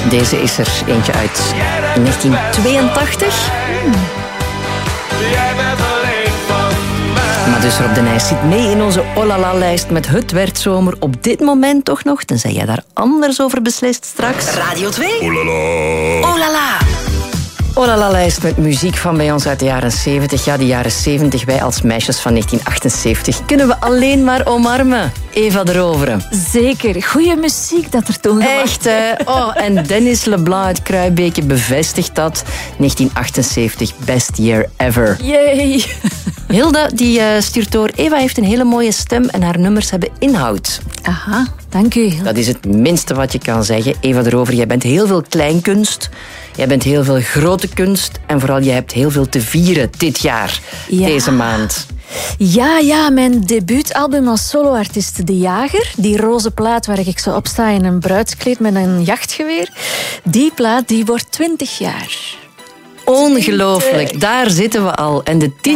Deze is er eentje uit 1982. Maar dus Rob de Nijs zit mee in onze Olala-lijst met Het werd zomer. Op dit moment toch nog, tenzij jij daar anders over beslist straks. Radio 2. Olala. Olala. Olala-lijst met muziek van bij ons uit de jaren 70. Ja, de jaren 70, wij als meisjes van 1978 kunnen we alleen maar omarmen. Eva de Rovere. Zeker, goede muziek dat er toen gemaakt. Echt, hè? Oh, en Dennis Leblanc uit Kruibeke bevestigt dat. 1978, best year ever. Yay. Hilda die stuurt door. Eva heeft een hele mooie stem en haar nummers hebben inhoud. Aha, dank u. Dat is het minste wat je kan zeggen. Eva de Rovere, jij bent heel veel kleinkunst. Jij bent heel veel grote kunst. En vooral, jij hebt heel veel te vieren dit jaar. Ja. Deze maand. Ja, mijn debuutalbum als soloartiest De Jager. Die roze plaat waar ik zo op sta in een bruidskleed met een jachtgeweer. Die plaat, die wordt 20 jaar. Ongelooflijk, daar zitten we al. En de titel